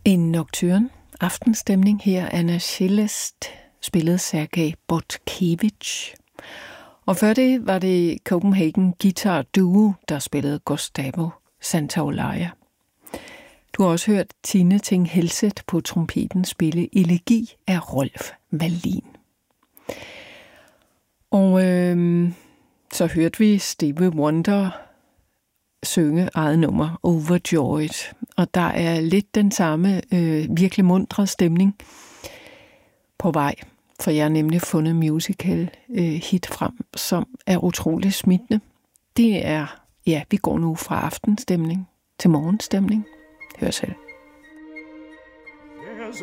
En nocturne aftenstemning her. Anna Cellest spillede Sergej Botkevich. Og før det var det Copenhagen Guitar Duo, der spillede Gustavo Santaolalla. Du har også hørt Tine Ting Helset på trompeten spille Elegi af Rolf Wallin. Og så hørte vi Stevie Wonder synge eget nummer Overjoyed. Og der er lidt den samme virkelig muntre stemning på vej. For jeg har nemlig fundet musical hit frem, som er utrolig smittende. Det er, ja, vi går nu fra aftenstemning til morgenstemning. Hør selv.